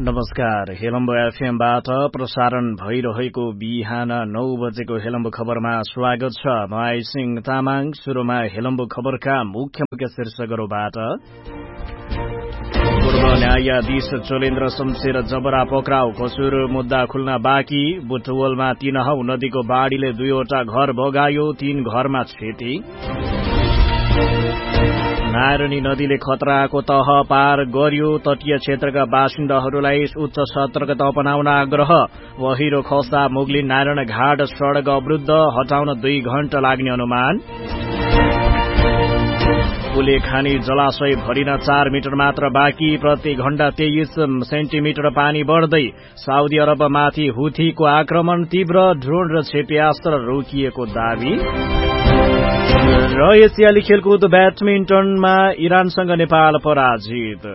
नमस्कार। हेलम्बो एफएमबाट प्रसारण भइरहेको बिहान 9 बजेको हेलम्बो खबरमा स्वागत छ। म आइसिङ तामाङ। सुरुमा हेलम्बो खबरका मुख्य शीर्षकहरूबाट। पूर्व न्यायाधीश चोलेन्द्र शमशेर जबरा पक्राउ, कसुर मुद्दा खुल्न बाँकी। बुटवलमा तीनहौ नदीको बाढीले 2वटा घर बगायो, 3 घरमा क्षति। नारायणी नदीले खतराको तह पार गर्यो, तटीय क्षेत्रका बासिन्दाहरूलाई उच्च सतर्कता अपनाउन आग्रह। वहिरो खसा मुगलिन नारायण घाट सड़क अवरुद्ध, हटाउन 2 घण्टा लाग्ने अनुमान। उलेखानी जलाशय भरिन 4 मिटर मात्र बाँकी, प्रति घण्टा 23 सेन्टिमिटर पानी बढ्दै। साउदी अरबमाथि हुथीको आक्रमण तीव्र, ड्रोन र क्षेप्यास्त्र रोकिएको दावी। र एसियाली खेलकुद ब्याडमिन्टनमा इरानसँग नेपाल पराजित।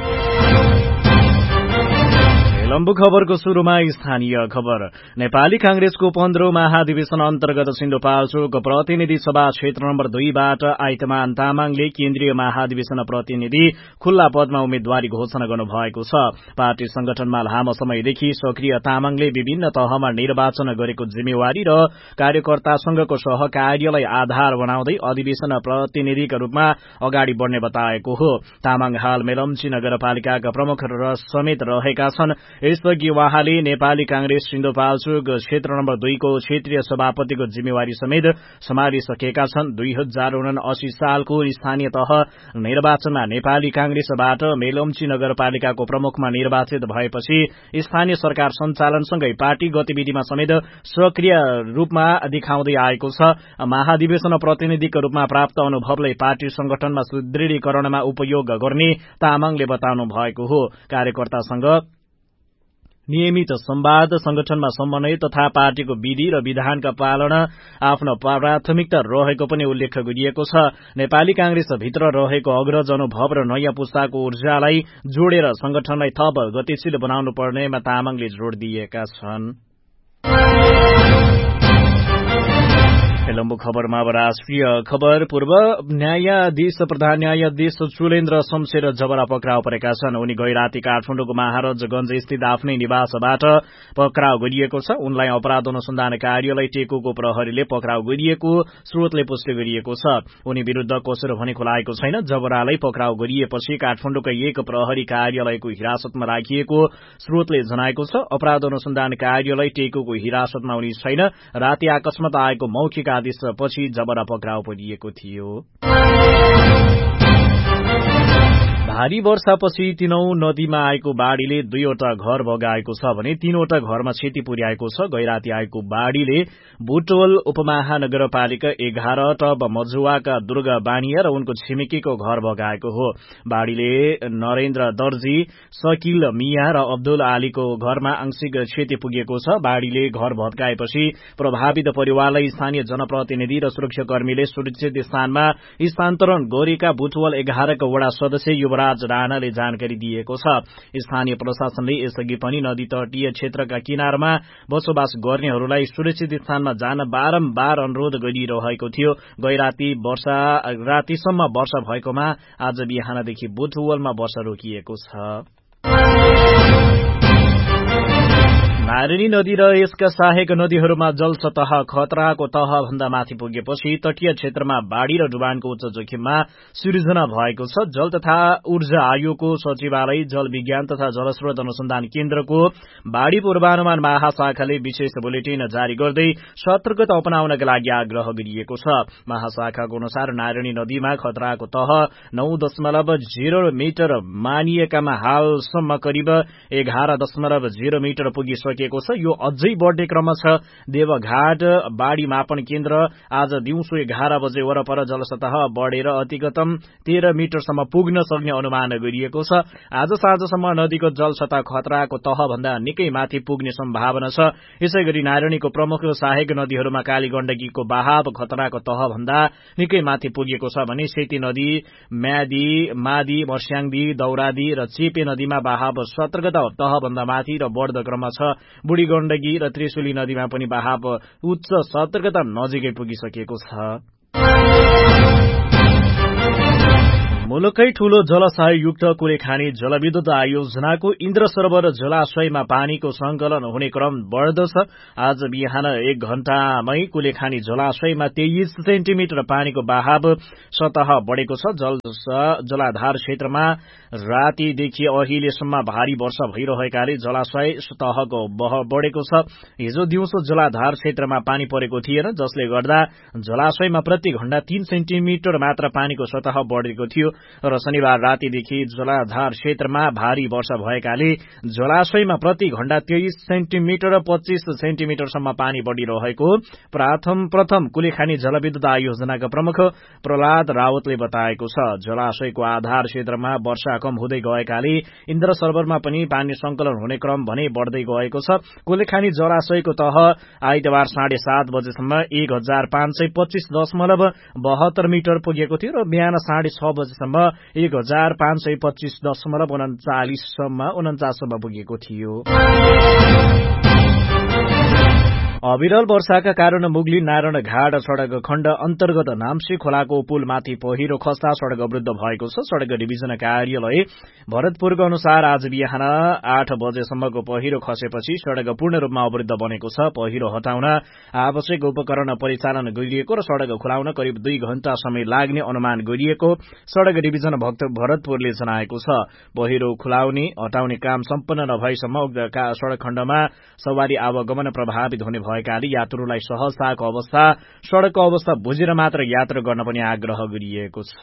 हेलम्बु खबरको सुरुमा स्थानीय खबर। नेपाली कांग्रेसको 15औं महाधिवेशन अन्तर्गत सिन्धुपाल्चोक प्रतिनिधि सभा क्षेत्र नम्बर 2 बाट आइतमान तामाङले केन्द्रीय महाधिवेशन प्रतिनिधि खुल्ला पदमा उम्मेद्वारी घोषणा गर्नुभएको छ। पार्टी संगठनमा लामो समयदेखि सक्रिय तामाङले विभिन्न तहमा निर्वाचन गरेको जिम्मेवारी र कार्यकर्तासँगको सहकार्यलाई आधार बनाउँदै अधिवेशन प्रतिनिधिका रूपमा अगाडि बढ्ने बताएको हो। तामाङ हाल मेलम्ची नगरपालिकाका प्रमुख समेत रहेका छन्। यसअघि उहाँले नेपाली कांग्रेस सिन्धुपाल्चोक क्षेत्र नम्बर 2 को क्षेत्रीय सभापतिको जिम्मेवारी समेत सम्हालिसकेका छन्। 2079 सालको स्थानीय तह निर्वाचनमा नेपाली कांग्रेसबाट मेलम्ची नगरपालिकाको प्रमुखमा निर्वाचित भएपछि स्थानीय सरकार सञ्चालनसँगै पार्टी गतिविधिमा समेत सक्रिय रूपमा देखाउँदै आएको छ। महाधिवेशन प्रतिनिधिको रूपमा प्राप्त अनुभवलाई पार्टी संगठनमा सुदृढीकरणमा उपयोग गर्ने तामाङले बताउनु भएको हो। कार्यकर्तासँग नियमित संवाद, संगठनमा समन्वय तथा पार्टीको विधि र विधानका पालना आफ्नो प्राथमिकता रहेको पनि उल्लेख गरिएको छ। नेपाली कांग्रेस भित्र रहेको अग्रज अनुभव र नयाँ पुस्ताको ऊर्जालाई जोडेर संगठनलाई थप गतिशील बनाउनु पर्नेमा तामाङले जोड़ दिएका छन्। हेलम्बु खबरमा अब राष्ट्रिय खबर। पूर्व न्यायाधीश प्रधान न्यायाधीश चोलेन्द्र शमशेर जबरा पक्राउ परेका छन्। उनी गैराती काठमाडौँको महाराजगंज स्थित आफ्नै निवासबाट पक्राउ गरिएको छ। उनलाई अपराध अनुसन्धान कार्यालय टेकुको प्रहरीले पक्राउ गरिएको स्रोतले पुष्टि गरिएको छ। उनी विरूद्ध कसुर भने खुलाएको छैन। जबरालाई पक्राउ गरिएपछि काठमाडौँका एक प्रहरी कार्यालयको हिरासतमा राखिएको स्रोतले जनाएको छ। अपराध अनुसन्धान कार्यालय टेकुको हिरासतमा उनी छैन। राति अकस्मात आएको मौखिक आदेशपछि जबरा पक्राउ परिएको थियो। भारी वर्षापछि 3औं नदीमा आएको बाढ़ीले 2वटा घर बगाएको छ भने 3वटा घरमा क्षति पुर्याएको छ। गैराती आएको बाढ़ीले बुटवल उपमहानगरपालिका 11 टब मजुवाका दुर्गा बानिया र उनको छिमेकीको घर बगाएको हो। बाढ़ीले नरेन्द्र दर्जी, शकील मिया र अब्दुल आलीको घरमा आंशिक क्षति पुगेको छ। बाढ़ीले घर भत्काएपछि प्रभावित परिवारलाई स्थानीय जनप्रतिनिधि र सुरक्षाकर्मीले सुरक्षित स्थानमा स्थानान्तरण गरेका बुटवल 11 का वडा सदस्य युवराज राणाले जानकारी दिएको छ। स्थानीय प्रशासनले यसअघि पनि नदी तटीय क्षेत्रका किनारमा बसोबास गर्नेहरूलाई सुरक्षित स्थानमा जान बारम्बार अनुरोध गरिरहेको थियो। रातिसम्म वर्षा भएकोमा आज बिहानदेखि बुटवलमा वर्षा रोकिएको छ। नारायणी नदी र यसका सहायक नदीहरूमा जलसतह खतराको तहभन्दा माथि पुगेपछि तटीय क्षेत्रमा बाढ़ी र डुबानको उच्च जोखिममा सिर्जना भएको छ। जल तथा ऊर्जा आयोगको सचिवालय, जल विज्ञान तथा जलस्रोत अनुसन्धान केन्द्रको बाढ़ी पूर्वानुमान महाशाखाले विशेष बुलेटिन जारी गर्दै सतर्कता अपनाउनका लागि आग्रह गरिएको छ। महाशाखाको अनुसार नारायणी नदीमा खतराको तह 9.0 मिटर मानिएकामा हालसम्म करिब 11.0 मिटर पुगिसक्यो। यो अझै बढ्ने क्रम छ। देवघाट बाढ़ी मापन केन्द्र आज दिउँसो 11 बजे वरपर जलसतह बढेर अतिगतम 13 मिटरसम्म पुग्न सक्ने अनुमान गरिएको छ। आज साँझसम्म नदीको जलसतह खतराको तहभन्दा निकै माथि पुग्ने सम्भावना छ। यसैगरी नारायणीको प्रमुख सहायक नदीहरूमा काली गण्डकीको बहाव खतराको तहभन्दा निकै माथि पुगेको छ भने सेती नदी, म्यादी, मादी, मर्स्याङदी, दौरादी र चेपे नदीमा बहाव सतर्कता तहभन्दा माथि र बढ्दो क्रम छ। बुढी गण्डकी र त्रिशुली नदीमा पनि बहाव उच्च सतर्कता नजिकै पुगिसकेको छ। मुलुकै ठूलो जलाशययुक्त कुलेखानी जलविद्युत आयोजनाको इन्द्र सरोवर जलाशयमा पानीको संकलन हुने क्रम बढ्दो छ। आज बिहान 1 घण्टामै कुलेखानी जलाशयमा 23 सेन्टिमिटर पानीको बहाव सतह बढेको छ। जलाधार क्षेत्रमा रातीदेखि अहिलेसम्म भारी वर्षा भइरहेकाले जलाशय सतहको बढेको छ। हिजो दिउँसो जलाधार क्षेत्रमा पानी परेको थिएन, जसले गर्दा जलाशयमा प्रति घण्टा 3 सेन्टिमिटर मात्र पानीको सतह बढेको थियो र शनिबार रातीदेखि जलाधार क्षेत्रमा भारी वर्षा भएकाले जलाशयमा प्रति घण्टा 23 सेन्टिमिटर र 25 सेन्टिमिटरसम्म पानी बढ़िरहेको प्रथम कुलेखानी जलविद्युत आयोजनाका प्रमुख प्रहलाद रावतले बताएको छ। जलाशयको आधार क्षेत्रमा वर्षा कम हुँदै गएकाले इन्द्र सरोवरमा पनि पानी संकलन हुने क्रम भने बढ़दै गएको छ। कुलेखानी जलाशयको तह आइतबार 7:30 बजेसम्म 1525.72 मिटर पुगेको थियो र बिहान 6:30 बजेसम्म 1525.49 पुगेको थियो। अविरल वर्षाका कारण मुगली नारायण घाट सड़क खण्ड अन्तर्गत नाम्सी खोलाको पुलमाथि पहिरो खस्दा सड़क अवरुद्ध भएको छ। सड़क डिभिजन कार्यालय भरतपुरको अनुसार आज बिहान 8 बजेसम्मको पहिरो खसेपछि सड़क पूर्ण रूपमा अवरुद्ध बनेको छ। पहिरो हटाउन आवश्यक उपकरण परिचालन गरिएको र सड़क खुलाउन करिब 2 घण्टा समय लाग्ने अनुमान गरिएको सड़क डिभिजन भरतपुरले जनाएको छ। पहिरो हटाउने काम सम्पन्न नभएसम्म उक्त सड़क खण्डमा सवारी आवागमन प्रभावित हुने भएकाले यात्रुलाई सड़कको अवस्था बुझेर मात्र यात्रा गर्न पनि आग्रह गरिएको छ।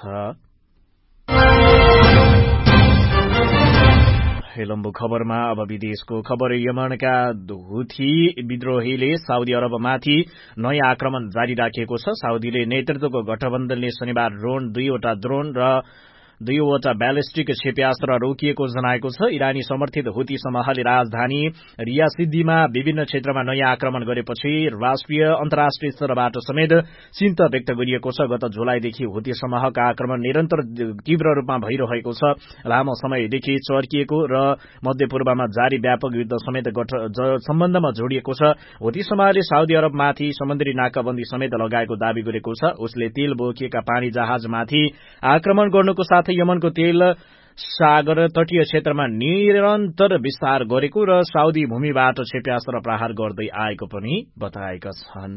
हेलम्बु खबरमा अब विदेशको खबर। यमनका हुथी विद्रोहीले साउदी अरबमाथि नयाँ आक्रमण जारी राखेको छ। साउदीले नेतृत्वको गठबन्धनले शनिबार 2वटा ड्रोन र 2वटा ब्यालिस्टिक क्षेप्यास्त्र रोकिएको जनाएको छ। इरानी समर्थित हुती समूहले राजधानी रियासिद्दीमा विभिन्न क्षेत्रमा नयाँ आक्रमण गरेपछि अन्तर्राष्ट्रिय स्तरबाट समेत चिन्ता व्यक्त गरिएको छ। गत जुलाईदेखि हुती समूहका आक्रमण निरन्तर तीव्र रूपमा भइरहेको छ। लामो समयदेखि चर्किएको र मध्यपूर्वमा जारी व्यापक युद्ध समेत सम्बन्धमा जोडिएको छ। हुती समूहले साउदी अरबमाथि समुद्री नाकाबन्दी समेत लगाएको दावी गरेको छ। उसले तेल बोकिएका पानी जहाजमाथि आक्रमण गर्नुको साथै यमनको तेल सागर तटीय क्षेत्रमा निरन्तर विस्तार गरेको र साउदी भूमिबाट क्षेप्यास्त्र प्रहार गर्दै आएको पनि बताएका छन्।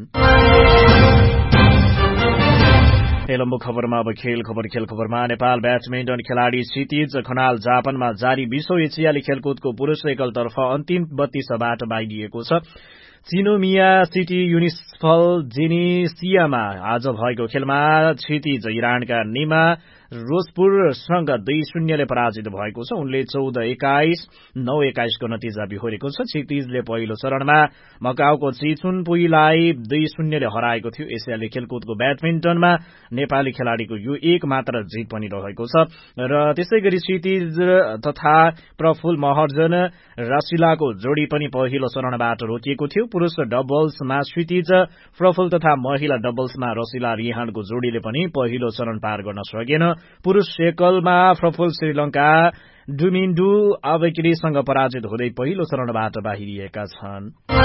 हेलम्बु खबरमा अब खेल खबरमा नेपाल ब्याडमिन्टन खेलाड़ी क्षितिज खनाल जापानमा जारी विश्व एसियाली खेलकुदको पुरूष एकलतर्फ अन्तिम 32बाट बाहिरिएको छ। चिनोमिया सिटी युनिस्फल जेनेसियामा आज भएको खेलमा क्षितिज इरानका निमा रोजपुरसँग 2-0ले पराजित भएको छ। उनले 14-21, 9-21 को नतिजा बिहोरेको छ। क्षितिजले पहिलो चरणमा मकाउको चिचुनपुईलाई 2-0ले हराएको थियो। एसियाली खेलकुदको ब्याडमिन्टनमा नेपाली खेलाड़ीको यो एक मात्र जित पनि रहेको छ र त्यसैगरी क्षितिज तथा प्रफुल्ल महर्जन रसिलाको जोडी पनि पहिलो चरणबाट रोकिएको थियो। पुरूष डबल्समा क्षितिज प्रफुल्ल तथा महिला डबल्समा रसिला रिहानको जोडीले पनि पहिलो चरण पार गर्न सकेन। पुरूष एकलमा प्रफुल्ल श्रीलंका डुमिन्डु अबेकिरीसँग पराजित हुँदै पहिलो चरणबाट बाहिरिएका छन्।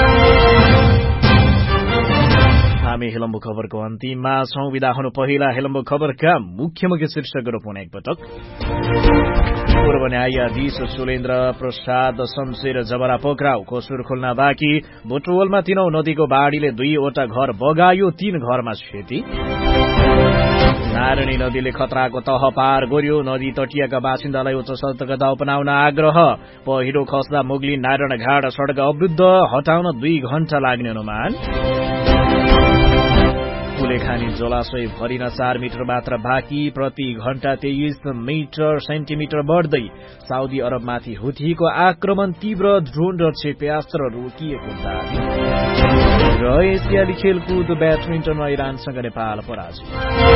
हामी हेलम्बु खबरको अन्तिममा छौं। विदा हुनु पहिला हेलम्बु खबरका मुख्य शीर्षकहरू पुनः एकपटक। पूर्व न्यायाधीश सुलेन्द्र प्रसाद शमशेर जबरा पक्राउ, कोसुर खोल्न बाँकी। बुटवलमा 3औं नदीको बाढ़ीले 2वटा घर बगायो, 3 घरमा क्षति। नारायणी नदीले खतराको तह पार गर्यो, नदी तटीयका बासिन्दालाई उच्च सतर्कता अपनाउन आग्रह। पहिरो खस्दा मुगली नारायण घाट सड़क अवरुद्ध, हटाउन 2 घण्टा लाग्ने अनुमान। कुलेखानी जलाशय भरिन 4 मिटर मात्र बाँकी, प्रति घण्टा 23 सेन्टिमिटर बढ्दै। साउदी अरबमाथि हुथीको आक्रमण तीव्र, ड्रोन र क्षेप्यास्त्र रोकिएको दावी। र एसियाली खेलकुद ब्याडमिन्टनमा इरानसँग नेपाल पराजित।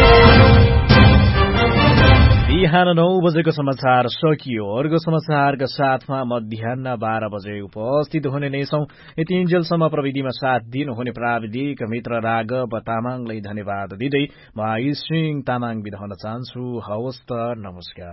बिहान 9 बजेको समाचार सकियो। अर्को समाचारका साथमा मध्याह 12 बजे उपस्थित हुने नै छौं। यतिन्जेलसम्म प्रविधिमा साथ दिनुहुने प्राविधिक मित्र राघव तामाङलाई धन्यवाद दिँदै म आयुष सिंह तामाङ बिदा हुन चाहन्छु। हवस् त, नमस्कार।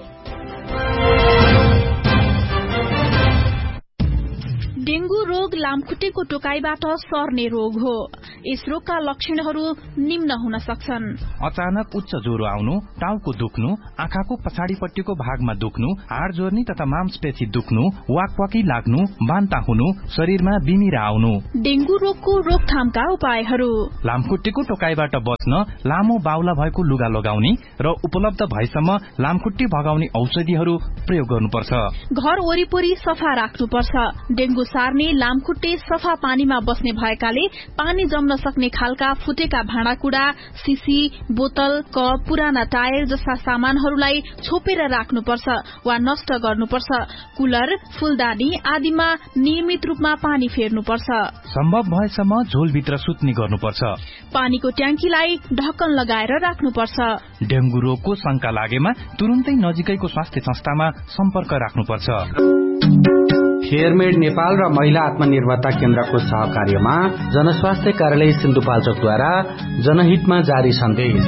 डेंगू रोग लामखुट्टेको टोकाइबाट सर्ने रोग हो। यस रोगका लक्षणहरू निम्न हुन सक्छन्। अचानक उच्च ज्वरो आउनु, टाउको दुख्नु, आँखाको पछाडिपट्टिको भागमा दुख्नु, हाड जोर्नी तथा मांसपेशी दुख्नु, वाकवाकी लाग्नु, बान्ता हुनु, शरीरमा बिमिरा आउनु। डेंगू रोगको रोकथामका उपायहरू। लामखुट्टेको टोकाइबाट बच्न लामो बाहुला भएको लुगा लगाउने र उपलब्ध भएसम्म लामखुट्टे भगाउने औषधिहरू प्रयोग गर्नुपर्छ। घर वरिपरि सफा राख्नुपर्छ। डेंगू सार्ने लामखुट्टे सफा पानीमा बस्ने भएकाले पानी जम्न सक्ने खालका फुटेका भाँडाकुड़ा, सिसी, बोतल, कप, पुराना टायर जस्ता सामानहरूलाई छोपेर राख्नुपर्छ वा नष्ट गर्नुपर्छ। कुलर, फूलदानी आदिमा नियमित रूपमा पानी फेर्नुपर्छ। सम्भव भएसम्म झोलभित्र सुत्ने गर्नुपर्छ। पानीको ट्याङ्कीलाई ढक्कन लगाएर राख्नुपर्छ। डेंगू रोगको शंका लागेमा तुरुन्तै नजिकैको स्वास्थ्य संस्थामा सम्पर्क राख्नुपर्छ। फेयरमेड नेपाल र महिला आत्मनिर्भरता केन्द्रको सहकार्यमा जनस्वास्थ्य कार्यालय सिन्धुपाल्चोकद्वारा जनहितमा जारी सन्देश।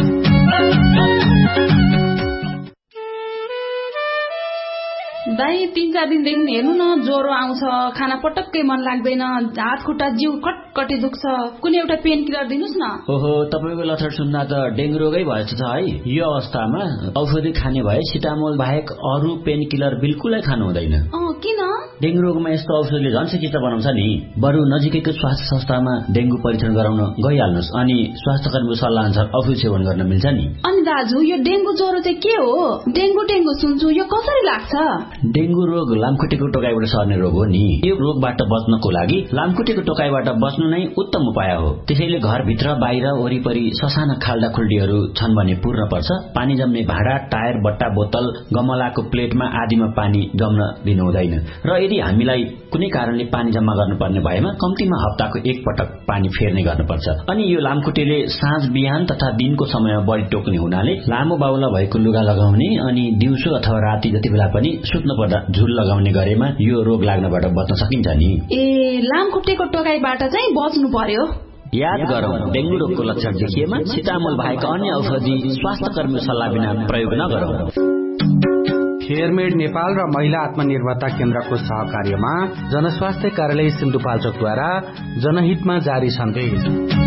दाइ 3-4 दिनदेखि हेर्नु न ज्वरो आउँछ, खाना पटक्कै मन लाग्दैन, हात खुट्टा जिउ कटकटी दुख्छ, कुनै एउटा पेन किलर दिनुस् न। ओहो, तपाईको लक्षण सुन्दा त डेंगू रोगै भएछ त है। यो अवस्थामा औषधि खाने भए सिटामोल बाहेक अरू पेन किलर बिल्कुलै खानु हुँदैन। किन? डेंगू रोगमा यस्तो औषधिले झन् चित्त बनाउँछ नि। बरु नजिकैको स्वास्थ्य संस्थामा डेंगू परीक्षण गराउन गइहाल्नुस् अनि स्वास्थ्य कर्मीको सल्लाह अनुसार औषधि सेवन गर्न मिल्छ नि। अनि दाजु, यो डेंगू ज्वरो चाहिँ के हो? डेंगू सुन्छु, यो कसरी लाग्छ? डेंगू रोग लामखुट्टेको टोकाइबाट सर्ने रोग हो नि। यो रोगबाट बच्नको लागि लामखुट्टेको टोकाइबाट बच्नु नै उत्तम उपाय हो। त्यसैले घरभित्र बाहिर वरिपरि ससाना खाल्डा खुल्डीहरू छन् भने पुर्न पर्छ। पानी जम्ने भाँडा, टायर, बट्टा, बोतल, गमलाको प्लेटमा आदिमा पानी जम्न दिनु हुँदैन। र यदि हामीलाई कुनै कारणले पानी जम्मा गर्नुपर्ने भएमा कम्तीमा हप्ताको एक पटक पानी फेर्ने गर्नुपर्छ। अनि यो लामखुट्टेले साँझ बिहान तथा दिनको समयमा बढी टोक्ने हुनाले लामो बाहुला भएको लुगा लगाउने अनि दिउँसो अथवा राति जति बेला पनि सुत्न पर्दा झुल लगाउने गरेमा यो रोग लाग्नबाट बच्न सकिन्छ नि। लामखुट्टेको टोकाइबाट चाहिँ बच्नु पर्यो। याद गरौं, डेंगू रोगको लक्षण देखिएमा सिटामोल बाहेक अन्य औषधि स्वास्थ्य कर्मी सल्लाह बिना प्रयोग नगरौं। फेयरमेड नेपाल र महिला आत्मनिर्भरता केन्द्रको सहकार्यमा जनस्वास्थ्य कार्यालय सिन्धुपाल्चोकद्वारा जनहितमा जारी सन्देश।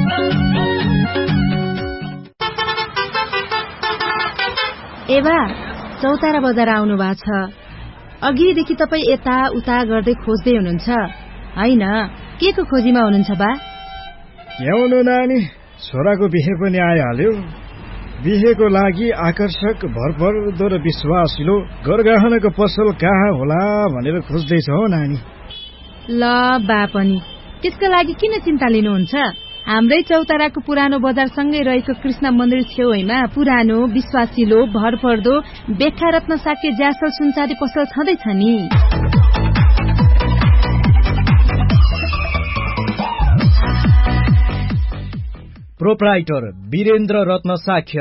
एवा, चौतारा बजार आउनु भएको छ। अघिदेखि तपाई यता उता गर्दै खोज्दै हुनुहुन्छ हैन? के को खोजीमा हुनुहुन्छ बा? क्याउनु नानी, छोराको बिहे पनि आइहाल्यो। बिहेको लागि आकर्षक, भरपर्दो र विश्वासिलो गरगहनाको पसल कहाँ होला भनेर खोज्दैछ हो नानी। ल बा पनि त्यसका लागि किन चिन्ता लिनुहुन्छ? हाम्रै चौताराको पुरानो बजारसँगै रहेको कृष्ण मन्दिर छेउमा पुरानो, विश्वासिलो, भरपर्दो बेखा रत्न साक्य ज्यासल सुनचाँदी पसल छँदैछ नि। प्रोप्राइटर वीरेन्द्र रत्न साक्य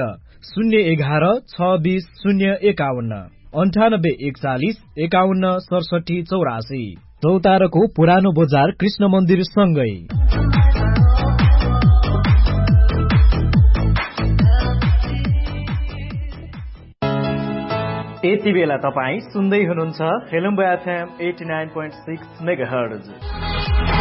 011-26-051 98-41-51-67-84 चौताराको पुरानो बजार कृष्ण मन्दिर सँगै। यति बेला तपाईँ सुन्दै हुनुहुन्छ हेलम्बु FM 89.6 मेगाहर्ज।